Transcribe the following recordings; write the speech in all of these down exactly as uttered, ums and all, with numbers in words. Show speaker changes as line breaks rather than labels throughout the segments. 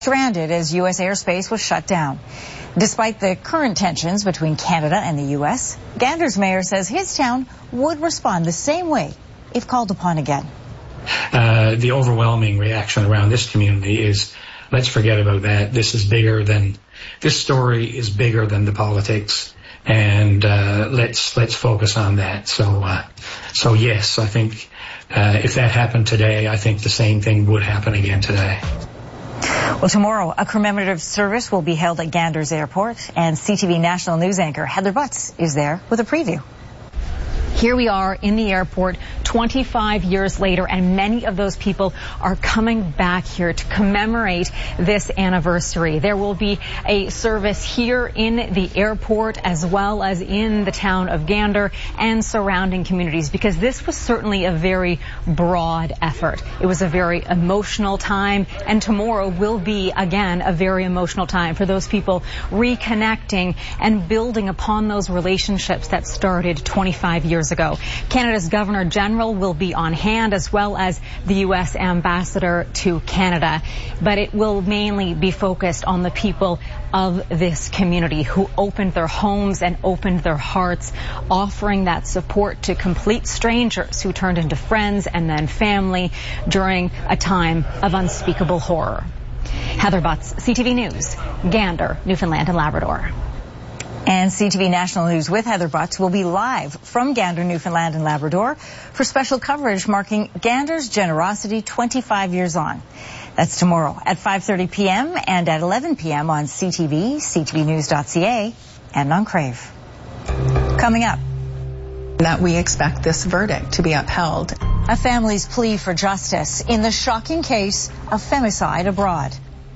stranded as U S airspace was shut down. Despite the current tensions between Canada and the U S, Gander's mayor says his town would respond the same way if called upon again.
Uh, the overwhelming reaction around this community is, let's forget about that. This is bigger than, this story is bigger than the politics, and uh, let's let's focus on that. So, uh, so yes, I think uh, if that happened today, I think the same thing would happen again today.
Well, tomorrow, a commemorative service will be held at Gander's Airport, and C T V national news anchor Heather Butts is there with a preview.
Here we are in the airport twenty-five years later, and many of those people are coming back here to commemorate this anniversary. There will be a service here in the airport as well as in the town of Gander and surrounding communities, because this was certainly a very broad effort. It was a very emotional time, and tomorrow will be, again, a very emotional time for those people reconnecting and building upon those relationships that started twenty-five years ago. Canada's Governor General will be on hand, as well as the U S Ambassador to Canada, but it will mainly be focused on the people of this community who opened their homes and opened their hearts, offering that support to complete strangers who turned into friends and then family during a time of unspeakable horror. Heather Butts, C T V News, Gander, Newfoundland and Labrador.
And C T V National News with Heather Butts will be live from Gander, Newfoundland and Labrador for special coverage marking Gander's generosity twenty-five years on. That's tomorrow at five thirty p m and at eleven p m on C T V, C T V news dot C A, and on Crave. Coming up,
that we expect this verdict to be upheld.
A family's plea for justice in the shocking case of femicide abroad.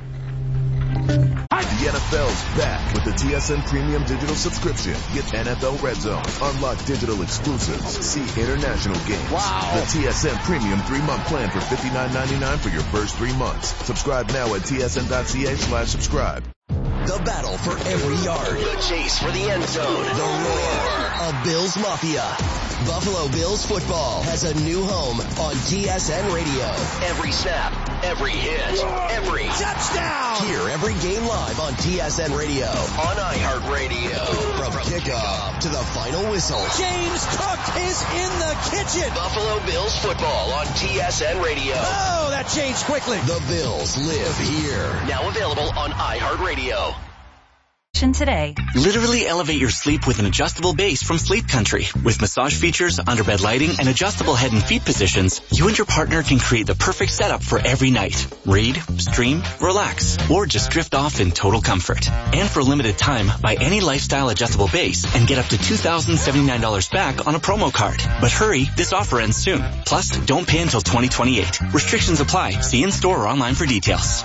The N F L's back with the T S N Premium Digital Subscription. Get N F L Red Zone, unlock digital exclusives, see international games. Wow. The T S N Premium three-month plan for fifty-nine ninety-nine for your first three months. Subscribe now at T S N dot C A slash subscribe.
The battle for every yard. The chase for the end zone. The roar of Bills Mafia. Buffalo Bills football has a new home on T S N Radio. Every snap, every hit, every touchdown. Hear every game live on T S N Radio, on iHeartRadio. From kickoff to the final whistle, James Cook is in the kitchen. Buffalo Bills football on T S N Radio. Oh, that changed quickly. The Bills live here. Now available on iHeartRadio.
Today.
Literally elevate your sleep with an adjustable base from Sleep Country. With massage features, underbed lighting, and adjustable head and feet positions, you and your partner can create the perfect setup for every night. Read, stream, relax, or just drift off in total comfort. And for a limited time, buy any lifestyle adjustable base and get up to two thousand seventy-nine dollars back on a promo card. But hurry, this offer ends soon. Plus, don't pay until twenty twenty-eight. Restrictions apply. See in store or online for details.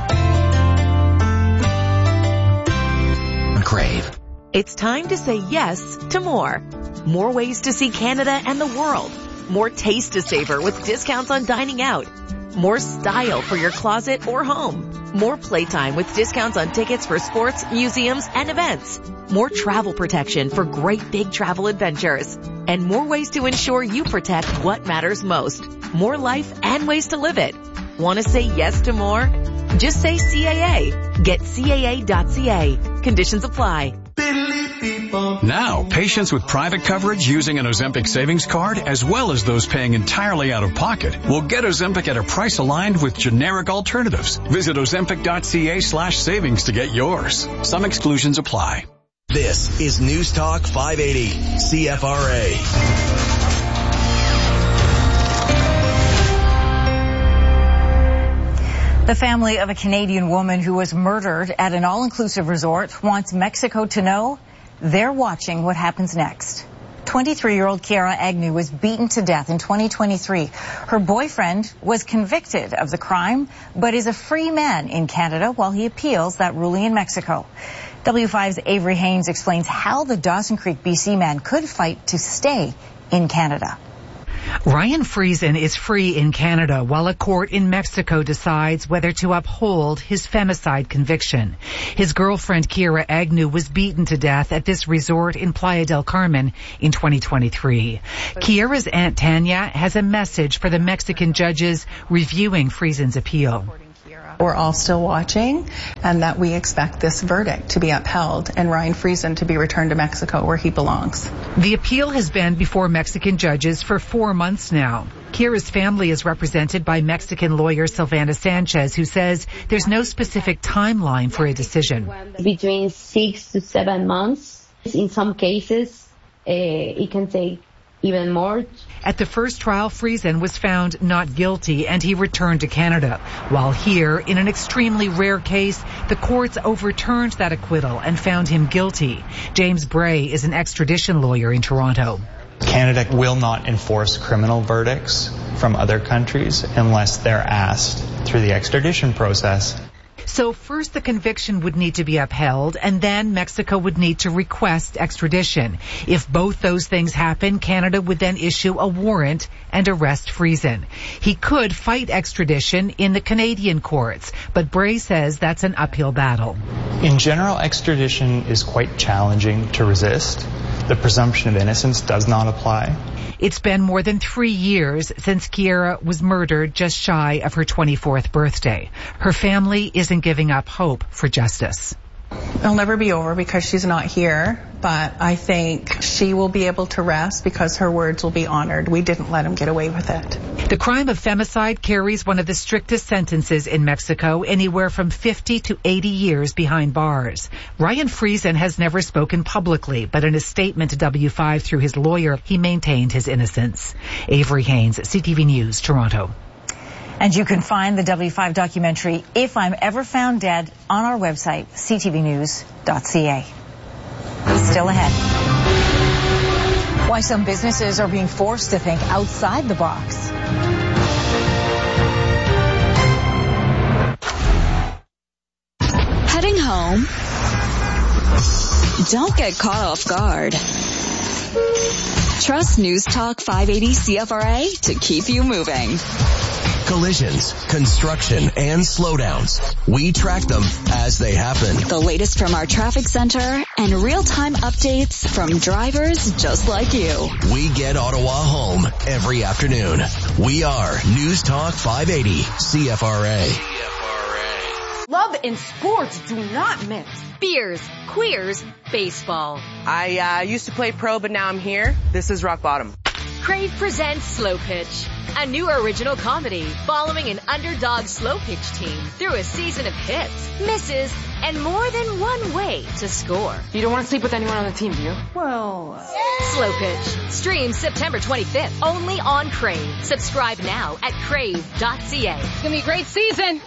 Crave. It's time to say yes to more. More ways to see Canada and the world. More taste to savor with discounts on dining out. More style for your closet or home. More playtime with discounts on tickets for sports, museums, and events. More travel protection for great big travel adventures. And more ways to ensure you protect what matters most. More life and ways to live it. Want to say yes to more? Just say C A A. Get C A A dot C A. Conditions apply.
Now, patients with private coverage using an Ozempic savings card, as well as those paying entirely out of pocket, will get Ozempic at a price aligned with generic alternatives. Visit Ozempic dot C A slash savings to get yours. Some exclusions apply.
This is News Talk five eighty, C F R A.
The family of a Canadian woman who was murdered at an all-inclusive resort wants Mexico to know they're watching what happens next. twenty-three-year-old Kiara Agnew was beaten to death in twenty twenty-three. Her boyfriend was convicted of the crime, but is a free man in Canada while he appeals that ruling in Mexico. W five's Avery Haynes explains how the Dawson Creek, B C man could fight to stay in Canada.
Ryan Friesen is free in Canada while a court in Mexico decides whether to uphold his femicide conviction. His girlfriend Kiara Agnew was beaten to death at this resort in Playa del Carmen in twenty twenty-three. Kiara's Aunt Tanya has a message for the Mexican judges reviewing Friesen's appeal.
We're all still watching, and that we expect this verdict to be upheld and Ryan Friesen to be returned to Mexico where he belongs.
The appeal has been before Mexican judges for four months now. Kira's family is represented by Mexican lawyer Silvana Sanchez, who says there's no specific timeline for a decision.
Between six to seven months. In some cases, uh, it can take even more.
At the first trial, Friesen was found not guilty and he returned to Canada. While here, in an extremely rare case, the courts overturned that acquittal and found him guilty. James Bray is an extradition lawyer in Toronto.
Canada will not enforce criminal verdicts from other countries unless they're asked through the extradition process.
So first the conviction would need to be upheld, and then Mexico would need to request extradition. If both those things happen, Canada would then issue a warrant and arrest Friesen. He could fight extradition in the Canadian courts, but Bray says that's an uphill battle.
In general, extradition is quite challenging to resist. The presumption of innocence does not apply.
It's been more than three years since Kira was murdered just shy of her twenty-fourth birthday. Her family isn't giving up hope for justice.
It'll never be over because she's not here, but I think she will be able to rest because her words will be honored. We didn't let him get away with it.
The crime of femicide carries one of the strictest sentences in Mexico, anywhere from fifty to eighty years behind bars. Ryan Friesen has never spoken publicly, but in a statement to W five through his lawyer, he maintained his innocence. Avery Haynes, C T V News, Toronto.
And you can find the W five documentary, If I'm Ever Found Dead, on our website, c t v news dot c a. Still ahead. Why some businesses are being forced to think outside the box.
Heading home? Don't get caught off guard. Trust News Talk five eighty C F R A to keep you moving.
Collisions, construction, and slowdowns. We track them as they happen.
The latest from our traffic center and real-time updates from drivers just like you.
We get Ottawa home every afternoon. We are News Talk five eighty C F R A.
Love and sports do not mix.
Beers, queers, baseball.
I uh, used to play pro, but now I'm here. This is rock bottom.
Crave presents Slow Pitch, a new original comedy following an underdog slow pitch team through a season of hits, misses, and more than one way to score.
You don't want to sleep with anyone on the team, do you?
Well, uh... Slow Pitch streams September twenty-fifth only on Crave. Subscribe now at crave dot c a.
It's gonna be a great season.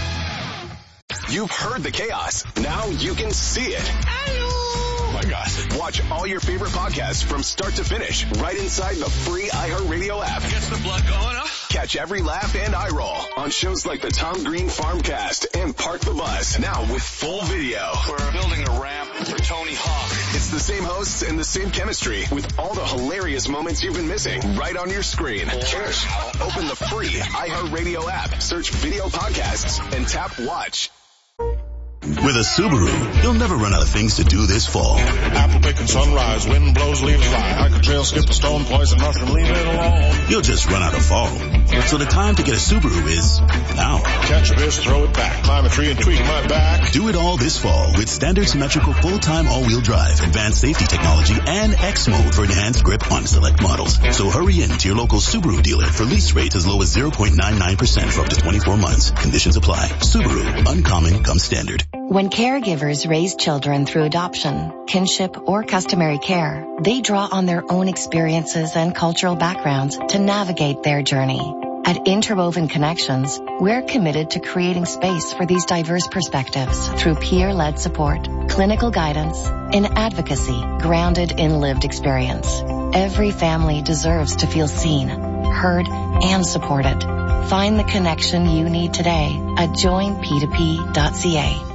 You've heard the chaos. Now you can see it. Oh my gosh. Watch all your favorite podcasts from start to finish right inside the free iHeartRadio app.
Gets the blood going, huh?
Catch every laugh and eye roll on shows like the Tom Green Farmcast and Park the Bus. Now with full video.
We're building a ramp for Tony Hawk.
It's the same hosts and the same chemistry with all the hilarious moments you've been missing right on your screen. Cheers. Open the free iHeartRadio app, search video podcasts, and tap watch.
With a Subaru, you'll never run out of things to do this fall.
Apple picking sunrise, wind blows, leaves fly. Hike a trail, skip a stone, poison mushroom, leave it alone.
You'll just run out of fall. So the time to get a Subaru is now.
Catch a fish, throw it back, climb a tree and tweak my back.
Do it all this fall with standard symmetrical full-time all-wheel drive, advanced safety technology, and X mode for enhanced grip on select models. So hurry in to your local Subaru dealer for lease rates as low as zero point nine nine percent for up to twenty-four months. Conditions apply. Subaru, uncommon comes standard.
When caregivers raise children through adoption, kinship, or customary care, they draw on their own experiences and cultural backgrounds to navigate their journey. At Interwoven Connections, we're committed to creating space for these diverse perspectives through peer-led support, clinical guidance, and advocacy grounded in lived experience. Every family deserves to feel seen, heard, and supported. Find the connection you need today at join p two p dot c a.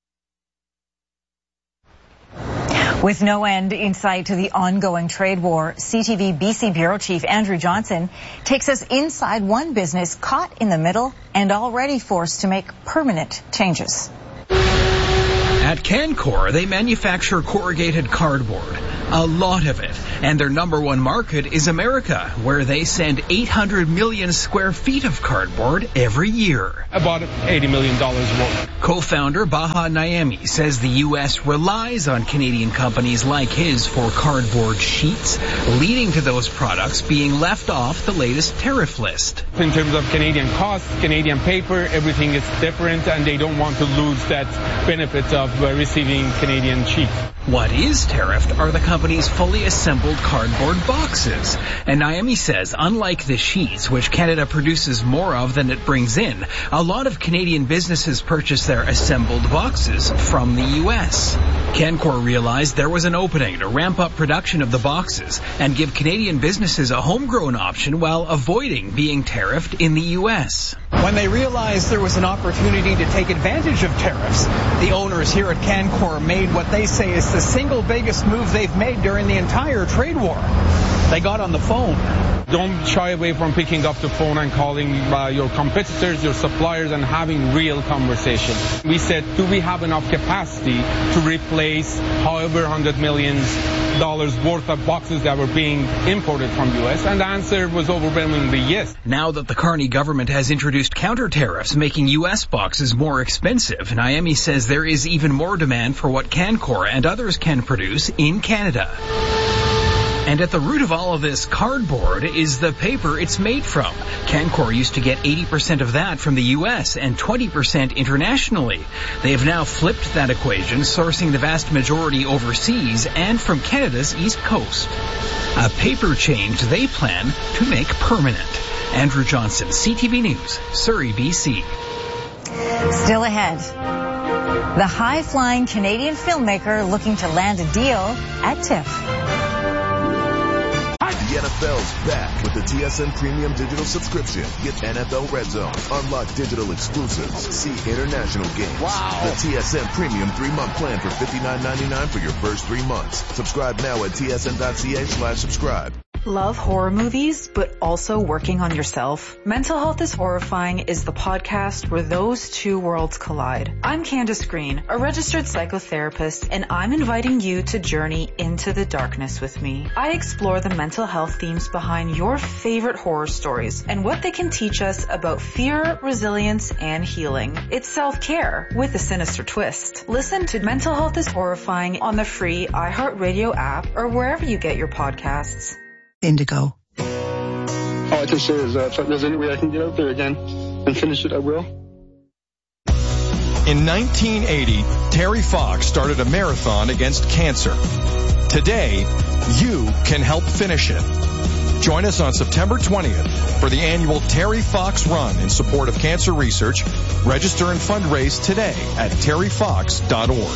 With no end in sight to the ongoing trade war, C T V B C Bureau Chief Andrew Johnson takes us inside one business caught in the middle and already forced to make permanent changes.
At Cancor, they manufacture corrugated cardboard. A lot of it. And their number one market is America, where they send eight hundred million square feet of cardboard every year.
About eighty million dollars worth.
Co-founder Baha Naemi says the U S relies on Canadian companies like his for cardboard sheets, leading to those products being left off the latest tariff list.
In terms of Canadian costs, Canadian paper, everything is different, and they don't want to lose that benefit of uh, receiving Canadian sheets.
What is tariffed are the company's fully assembled cardboard boxes. And Naemi says, unlike the sheets, which Canada produces more of than it brings in, a lot of Canadian businesses purchase their assembled boxes from the U S. Cancor realized there was an opening to ramp up production of the boxes and give Canadian businesses a homegrown option while avoiding being tariffed in the U S.
When they realized there was an opportunity to take advantage of tariffs, the owners here at Cancor made what they say is the single biggest move they've made during the entire trade war. They got on the phone.
Don't shy away from picking up the phone and calling uh, your competitors, your suppliers, and having real conversation. We said, do we have enough capacity to replace however one hundred million dollars worth of boxes that were being imported from U S? And the answer was overwhelmingly yes.
Now that the Carney government has introduced counter tariffs making U S boxes more expensive, Naemi says there is even more demand for what Cancor and others can produce in Canada. And at the root of all of this cardboard is the paper it's made from. Cancor used to get eighty percent of that from the U S and twenty percent internationally. They have now flipped that equation, sourcing the vast majority overseas and from Canada's east coast. A paper change they plan to make permanent. Andrew Johnson, C T V News, Surrey, B C.
Still ahead, the high-flying Canadian filmmaker looking to land a deal at TIFF.
The N F L's back with the T S N Premium Digital subscription. Get N F L Red Zone, unlock digital exclusives, see international games. Wow. The T S N Premium three-month plan for fifty-nine ninety-nine for your first three months. Subscribe now at T S N dot C A slash subscribe.
Love horror movies, but also working on yourself? Mental Health is Horrifying is the podcast where those two worlds collide. I'm Candace Green, a registered psychotherapist, and I'm inviting you to journey into the darkness with me. I explore the mental health themes behind your favorite horror stories and what they can teach us about fear, resilience, and healing. It's self-care with a sinister twist. Listen to Mental Health is Horrifying on the free iHeartRadio app or wherever you get your podcasts.
Indigo.
All I can say is uh, if there's any way I can get out there again and finish it, I will.
In nineteen eighty, Terry Fox started a marathon against cancer. Today, you can help finish it. Join us on September twentieth for the annual Terry Fox Run in support of cancer research. Register and fundraise today at terry fox dot org.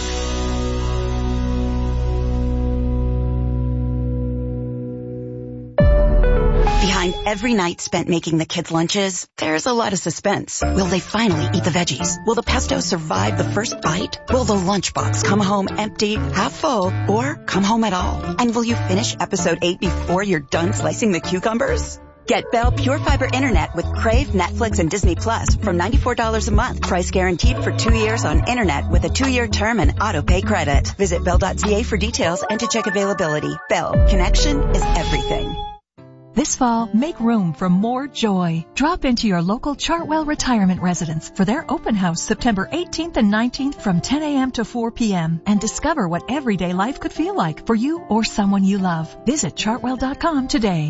Behind every night spent making the kids' lunches, there's a lot of suspense. Will they finally eat the veggies? Will the pesto survive the first bite? Will the lunchbox come home empty, half full, or come home at all? And will you finish episode eight before you're done slicing the cucumbers? Get Bell Pure Fiber Internet with Crave, Netflix, and Disney Plus from ninety-four dollars a month. Price guaranteed for two years on Internet with a two-year term and auto-pay credit. Visit bell dot c a for details and to check availability. Bell. Connection is everything.
This fall, make room for more joy. Drop into your local Chartwell Retirement Residence for their open house September eighteenth and nineteenth from ten a.m. to four p.m. and discover what everyday life could feel like for you or someone you love. Visit chartwell dot com today.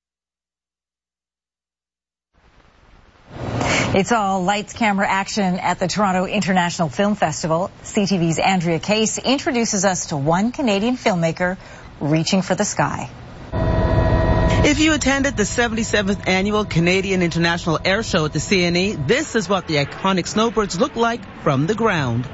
It's all lights, camera, action at the Toronto International Film Festival. C T V's Andrea Case introduces us to one Canadian filmmaker reaching for the sky.
If you attended the seventy-seventh Annual Canadian International Air Show at the C N E, this is what the iconic snowbirds look like from the ground.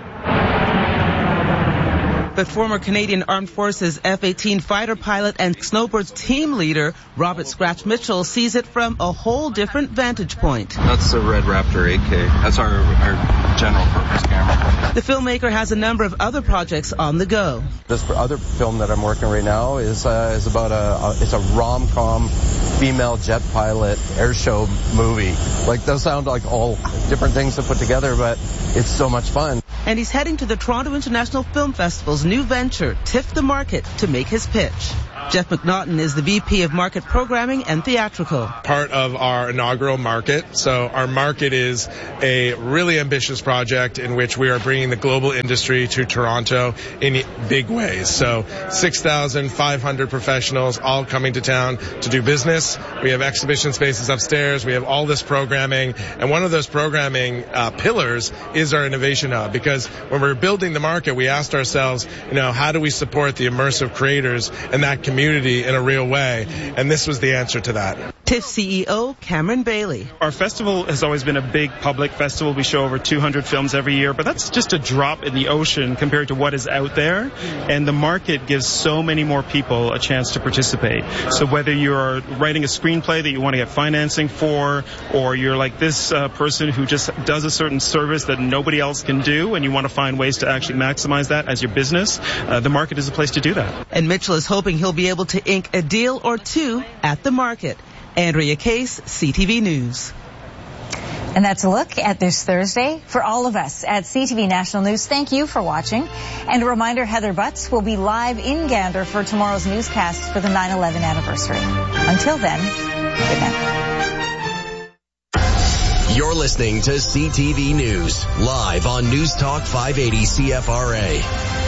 But former Canadian Armed Forces F eighteen fighter pilot and Snowbirds team leader Robert Scratch Mitchell sees it from a whole different vantage point.
That's the Red Raptor eight K. That's our, our general purpose camera.
The filmmaker has a number of other projects on the go.
This other film that I'm working right now is uh, is about a, a it's a rom-com female jet pilot air show movie. Like those sound like all different things to put together, but it's so much fun.
and he's heading to the Toronto International Film Festival's new venture, TIFF the Market, to make his pitch. Jeff McNaughton is the V P of Market Programming and Theatrical.
Part of our inaugural market. So our market is a really ambitious project in which we are bringing the global industry to Toronto in big ways. So six thousand five hundred professionals all coming to town to do business. We have exhibition spaces upstairs. We have all this programming. And one of those programming uh, pillars is our innovation hub, because when we're building the market, we asked ourselves, you know, how do we support the immersive creators and that community community in a real way, and this was the answer to that.
TIFF C E O Cameron Bailey.
Our festival has always been a big public festival. We show over two hundred films every year, but that's just a drop in the ocean compared to what is out there, and the market gives so many more people a chance to participate. So whether you're writing a screenplay that you want to get financing for, or you're like this uh, person who just does a certain service that nobody else can do, and you want to find ways to actually maximize that as your business, uh, the market is a place to do that.
And Mitchell is hoping he'll be able to ink a deal or two at the market. Andrea Case, C T V News.
And that's a look at this Thursday. For all of us at C T V National News, thank you for watching. And a reminder, Heather Butts will be live in Gander for tomorrow's newscast for the nine eleven anniversary. Until then, good night.
You're listening to C T V News, live on News Talk five eighty C F R A.